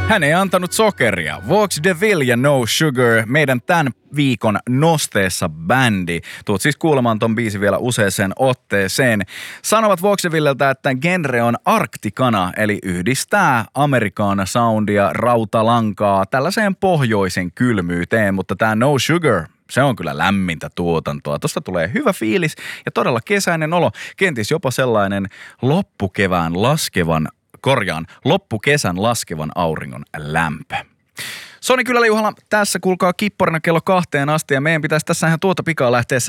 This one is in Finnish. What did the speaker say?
Hän ei antanut sokeria. Vox Deville ja No Sugar, meidän tämän viikon nosteessa bändi. Tuut siis kuulemaan ton biisin vielä useaseen otteeseen. Sanovat Vox Devilleltä, että genre on arktikana, eli yhdistää Amerikaana soundia, rautalankaa tällaiseen pohjoisen kylmyyteen, mutta tää No Sugar, se on kyllä lämmintä tuotantoa. Tuosta tulee hyvä fiilis ja todella kesäinen olo. Kenties jopa sellainen loppukesän laskevan auringon lämpö. Soni Kylällä Juhana tässä, kuulkaa kipparina kello 2 asti ja meidän pitäisi tässä ihan tuota pikaa lähteä